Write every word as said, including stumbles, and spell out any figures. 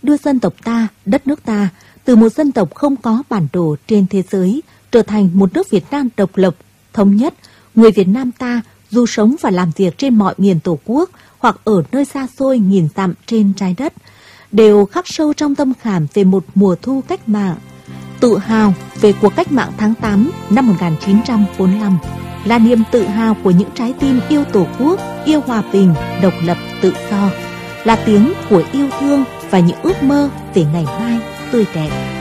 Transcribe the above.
đưa dân tộc ta, đất nước ta, từ một dân tộc không có bản đồ trên thế giới, trở thành một nước Việt Nam độc lập, thống nhất. Người Việt Nam ta, dù sống và làm việc trên mọi miền Tổ quốc, hoặc ở nơi xa xôi nghìn dặm trên trái đất, đều khắc sâu trong tâm khảm về một mùa thu cách mạng, tự hào về cuộc cách mạng tháng tám năm một nghìn chín trăm bốn mươi lăm, là niềm tự hào của những trái tim yêu Tổ quốc, yêu hòa bình, độc lập, tự do, là tiếng của yêu thương và những ước mơ về ngày mai tươi đẹp.